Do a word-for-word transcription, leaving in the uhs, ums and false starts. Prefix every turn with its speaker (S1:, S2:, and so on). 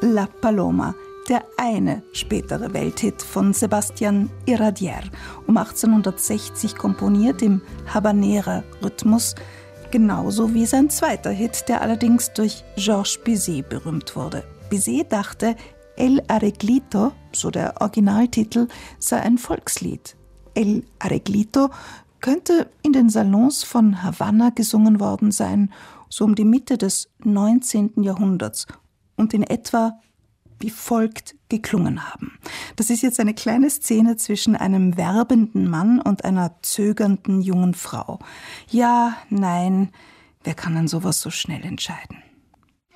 S1: La Paloma, der eine spätere Welthit von Sebastián Iradier, um achtzehnhundertsechzig komponiert im Habanera-Rhythmus, genauso wie sein zweiter Hit, der allerdings durch Georges Bizet berühmt wurde. Bizet dachte, El Arreglito, so der Originaltitel, sei ein Volkslied. El Arreglito könnte in den Salons von Havanna gesungen worden sein, so um die Mitte des neunzehnten Jahrhunderts und in etwa wie folgt geklungen haben. Das ist jetzt eine kleine Szene zwischen einem werbenden Mann und einer zögernden jungen Frau. Ja, nein, wer kann an sowas so schnell entscheiden?